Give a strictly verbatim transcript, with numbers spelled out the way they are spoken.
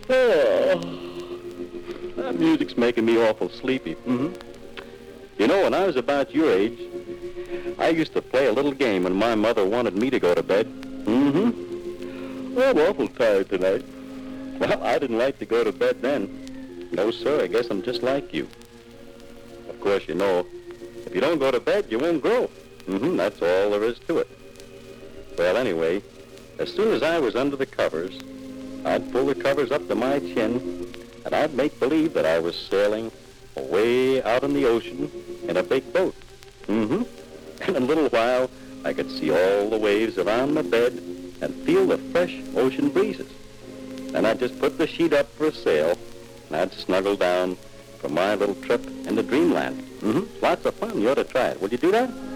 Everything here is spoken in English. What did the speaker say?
Oh, that music's making me awful sleepy. Mm-hmm. You know, when I was about your age, I used to play a little game when my mother wanted me to go to bed. Mm-hmm. I'm awful tired tonight. Well, I didn't like to go to bed then. No, sir, I guess I'm just like you. Of course, you know, if you don't go to bed, you won't grow. Mm-hmm, that's all there is to it. Well, anyway, as soon as I was under the covers, I'd pull the covers up to my chin, and I'd make believe that I was sailing away out in the ocean in a big boat. Mm-hmm. And in a little while, I could see all the waves around my bed and feel the fresh ocean breezes. Then I'd just put the sheet up for a sail, and I'd snuggle down for my little trip into dreamland. Mm-hmm. Lots of fun. You ought to try it. Would you do that?